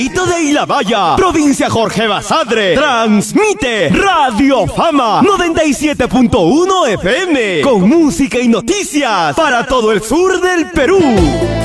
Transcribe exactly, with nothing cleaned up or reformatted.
de Isla Valla, provincia Jorge Basadre, transmite Radio Fama noventa y siete punto uno F M con música y noticias para todo el sur del Perú.